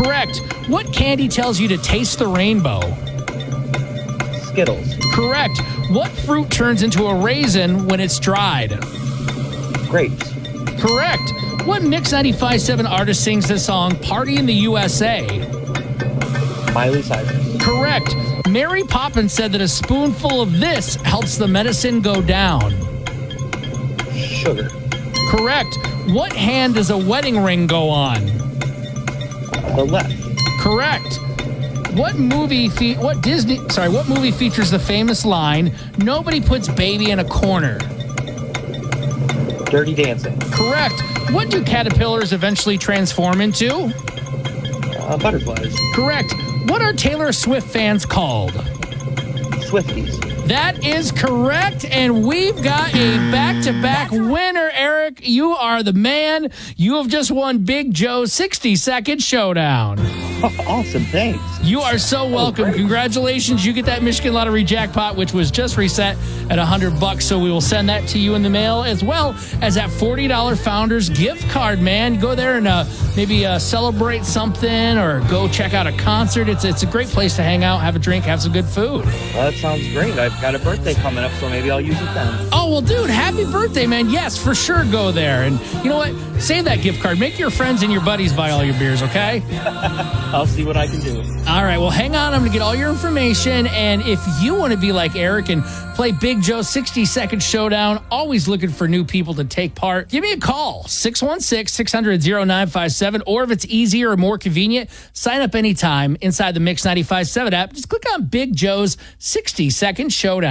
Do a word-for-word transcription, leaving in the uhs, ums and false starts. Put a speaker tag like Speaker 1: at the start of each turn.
Speaker 1: Correct. What candy tells you to taste the rainbow?
Speaker 2: Skittles.
Speaker 1: Correct. What fruit turns into a raisin when it's dried?
Speaker 2: Grapes.
Speaker 1: Correct. What Mix ninety-five point seven artist sings the song Party in the U S A?
Speaker 2: Miley Cyrus.
Speaker 1: Correct. Mary Poppins said that a spoonful of this helps the medicine go down.
Speaker 2: Sugar.
Speaker 1: Correct. What hand does a wedding ring go on?
Speaker 2: The left.
Speaker 1: Correct. What movie fe- what Disney sorry, what movie features the famous line, "Nobody puts baby in a corner"?
Speaker 2: Dirty Dancing.
Speaker 1: Correct. What do caterpillars eventually transform into?
Speaker 2: Uh, butterflies.
Speaker 1: Correct. What are Taylor Swift fans called?
Speaker 2: Swifties.
Speaker 1: That is correct, and we've got a back-to-back winner, Eric. You are the man. You have just won Big Joe's sixty-second Showdown.
Speaker 2: Awesome, thanks.
Speaker 1: You are so welcome. Congratulations. You get that Michigan Lottery jackpot, which was just reset at one hundred bucks, so we will send that to you in the mail, as well as that forty dollars Founders gift card, man. Go there and uh, maybe uh, celebrate something or go check out a concert. It's, it's a great place to hang out, have a drink, have some good food.
Speaker 2: Well, that sounds great. I've got a birthday coming up, so maybe I'll use it then.
Speaker 1: Oh, well, dude, happy birthday, man. Yes, for sure, go there. And you know what? Save that gift card. Make your friends and your buddies buy all your beers, okay?
Speaker 2: I'll see what I can do.
Speaker 1: All right, well, hang on. I'm going to get all your information. And if you want to be like Eric and play Big Joe's sixty-second Showdown, always looking for new people to take part, give me a call, six one six, six hundred, oh nine five seven. Or if it's easier or more convenient, sign up anytime inside the Mix ninety-five point seven app. Just click on Big Joe's sixty-second Showdown.